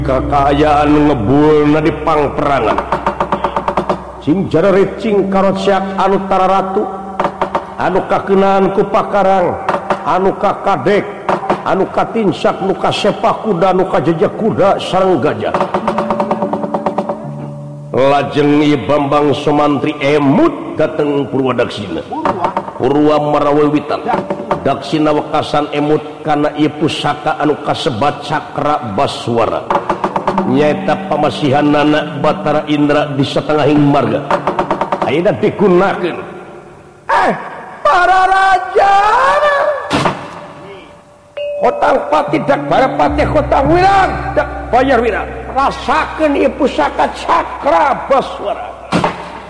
kekayaan ngebul di pangperangan sing jararicing karosyak anu tara ratu anu kakenaan ku pakarang anu kakadek anu katinsak nu kasepak kuda nu kajejak kuda sareng gajah lajeng ieu Bambang Sumantri emut dateng Purwadaksina Purwa Marawewitan Daksina wekasan emut kana ieu pusaka anu kasebat Cakra Baswara nyaeta pamasihanana Batara Indra di satengahing marga ayeuna digunakeun para raja hotang pati dak barapati hotang wirang dak bayar wirang rasakeun ieu pusaka Cakra Baswara